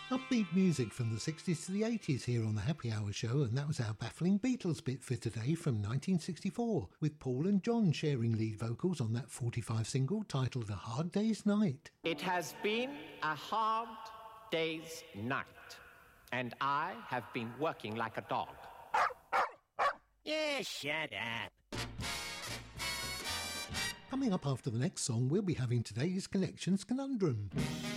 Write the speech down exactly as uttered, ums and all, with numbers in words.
Upbeat music from the sixties to the eighties here on the Happy Hour show, and that was our baffling Beatles bit for today from nineteen sixty-four, with Paul and John sharing lead vocals on that forty-five single titled A Hard Day's Night. It has been a hard day's night, and I have been working like a dog. Yeah, shut up. Coming up after the next song, we'll be having today's Connections Conundrum.